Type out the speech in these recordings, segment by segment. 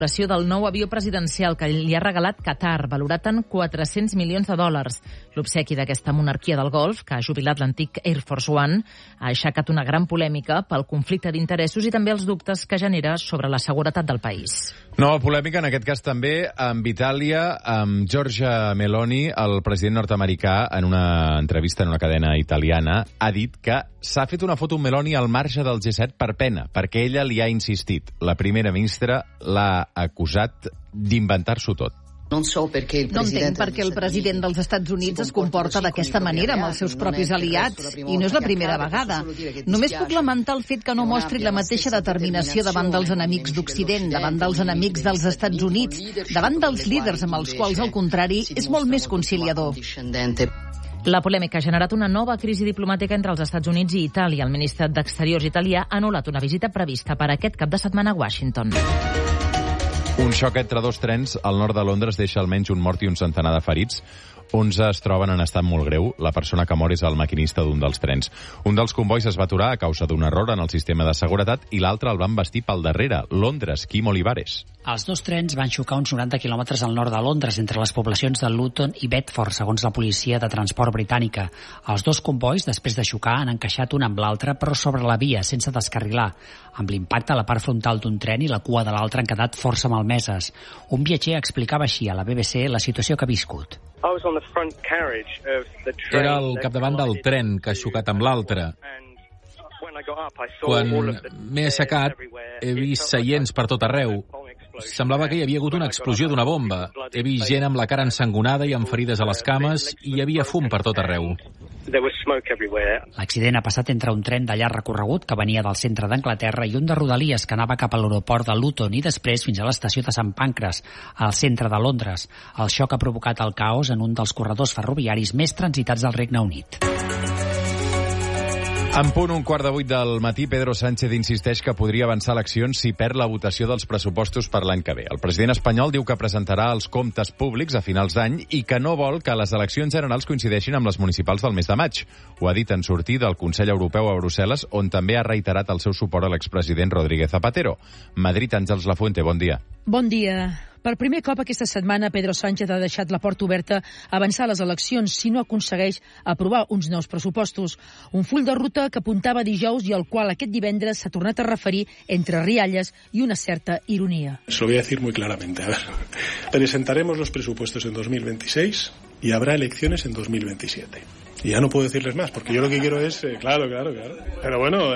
del nou avió presidencial que li ha regalat Qatar, valorat en $400 milions. L'obsequi d'aquesta monarquia del Golf, que ha jubilat l'antic Air Force One, ha aixecat una gran polèmica pel conflicte d'interessos i també els dubtes que genera sobre la seguretat del país. Nova polèmica, en aquest cas també, amb Itàlia, amb Giorgia Meloni. El president nord-americà, en una entrevista en una cadena italiana, ha dit que s'ha fet una foto amb Meloni al marge del G7 per pena, perquè ella li ha insistit. La primera ministra l'ha acusat d'inventar-s'ho tot. No entenc per què el president dels Estats Units es comporta d'aquesta manera amb els seus propis aliats, i no és la primera vegada. Només puc lamentar el fet que no mostri la mateixa determinació davant dels enemics d'Occident, davant dels enemics dels Estats Units, davant dels líders amb els quals, al contrari, és molt més conciliador. La polèmica ha generat una nova crisi diplomàtica entre els Estats Units i Itàlia. El ministre d'Exteriors italià ha anul·lat una visita prevista per aquest cap de setmana a Washington. Un xoc entre dos trens al nord de Londres deixa almenys un mort i un centenar de ferits. 11 es troben en estat molt greu. La persona que mor és el maquinista d'un dels trens. Un dels convois es va aturar a causa d'un error en el sistema de seguretat i l'altre el van vestir pel darrere. Londres, Quim Olivares. Els dos trens van xocar uns 90 quilòmetres al nord de Londres, entre les poblacions de Luton i Bedford, segons la policia de transport britànica. Els dos convois, després de xocar, han encaixat un amb l'altre, però sobre la via, sense descarrilar. Amb l'impacte, la part frontal d'un tren i la cua de l'altre han quedat força malmeses. Un viatger explicava així a la BBC la situació que ha viscut. Era al capdavant del tren que ha xocat amb l'altre. Quan m'he aixecat, he vist seients per tot arreu. Semblava que hi havia hagut una explosió d'una bomba. He vist gent amb la cara ensangonada i amb ferides a les cames i hi havia fum per tot arreu. L'accident ha passat entre un tren de llarg recorregut que venia del centre d'Anglaterra i un de Rodalies que anava cap a l'aeroport de Luton i després fins a l'estació de Sant Pancras, al centre de Londres. El xoc ha provocat el caos en un dels corredors ferroviaris més transitats del Regne Unit. En punt 7:15 del matí, Pedro Sánchez insisteix que podria avançar eleccions si perd la votació dels pressupostos per l'any que ve. El president espanyol diu que presentarà els comptes públics a finals d'any i que no vol que les eleccions generals coincideixin amb les municipals del mes de maig. Ho ha dit en sortir del Consell Europeu a Brussel·les, on també ha reiterat el seu suport a l'expresident Rodríguez Zapatero. Madrid, Àngels Lafuente, bon dia. Bon dia. Per primer cop aquesta setmana, Pedro Sánchez ha deixat la porta oberta a avançar les eleccions si no aconsegueix aprovar uns nous pressupostos. Un full de ruta que apuntava dijous i al qual aquest divendres s'ha tornat a referir entre rialles i una certa ironia. Se lo voy a decir muy claramente. A ver, presentaremos los presupuestos en 2026 y habrá elecciones en 2027. Y ya no puedo decirles más, porque yo lo que quiero es... Claro. Però bueno,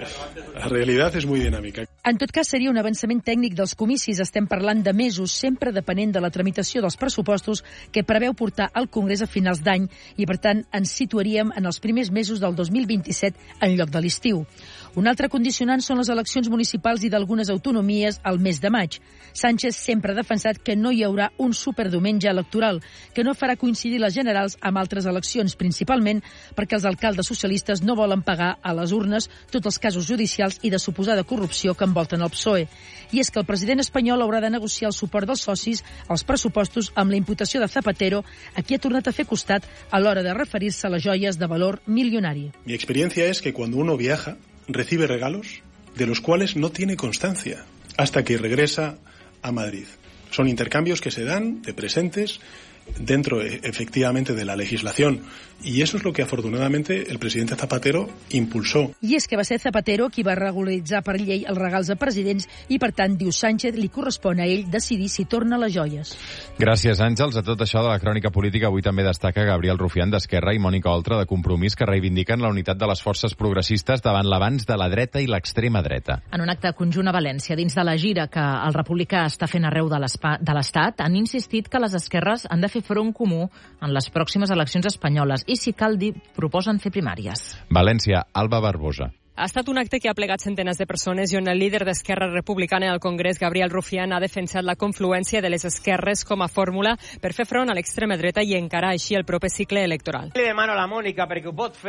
la realitat és muy dinàmica. En tot cas, seria un avançament tècnic dels comicis. Estem parlant de mesos, sempre depenent de la tramitació dels pressupostos que preveu portar al Congrés a finals d'any i, per tant, ens situaríem en els primers mesos del 2027 en lloc de l'estiu. Un altre condicionant són les eleccions municipals i d'algunes autonomies al mes de maig. Sánchez sempre ha defensat que no hi haurà un superdiumenge electoral, que no farà coincidir les generals amb altres eleccions, principalment perquè els alcaldes socialistes no volen pagar a les urnes tots els casos judicials i de suposada corrupció que envolten el PSOE. I és que el president espanyol haurà de negociar el suport dels socis als pressupostos amb la imputació de Zapatero, a qui ha tornat a fer costat a l'hora de referir-se a les joies de valor milionari. Mi experiencia es que cuando uno viaja, recibe regalos de los cuales no tiene constancia hasta que regresa a Madrid. Son intercambios que se dan de presentes dentro efectivamente de la legislación y eso es lo que afortunadamente el presidente Zapatero impulsó. I és que va ser Zapatero qui va regularitzar per llei els regals a presidents i per tant, diu Sánchez, li correspon a ell decidir si torna les joies. Gràcies, Àngels. A tot això de la crònica política avui també destaca Gabriel Rufián d'Esquerra i Mònica Oltra de Compromís, que reivindiquen la unitat de les forces progressistes davant l'avanç de la dreta i l'extrema dreta. En un acte conjunt a València, dins de la gira que el republicà està fent arreu de l'Estat, han insistit que les esquerres han de fer front comú en les pròximes eleccions espanyoles i, si cal dir, proposen fer primàries. València, Alba Barbosa. Ha estat un acte que ha plegat centenars de persones i on el líder d'Esquerra Republicana al Congrés, Gabriel Rufián, ha defensat la confluència de les esquerres com a fórmula per fer front a l'extrema dreta i encarar així el proper cicle electoral. Li demano a la Mònica perquè ho pot fer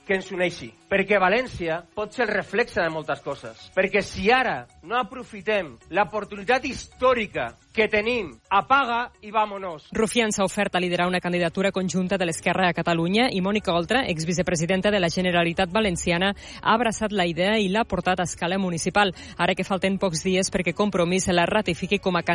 que ens uneixi, perquè València pot ser el reflexe de moltes coses. Perquè si ara no aprofitem l'oportunitat històrica que tenim, apaga i vámonos. Rufián s'ha ofert a liderar una candidatura conjunta de l'Esquerra a Catalunya i Mònica Oltra, exvicepresidenta de la Generalitat Valenciana, ha abraçat la idea i l'ha portat a escala municipal, ara que falten pocs dies perquè Compromís la ratifiqui com a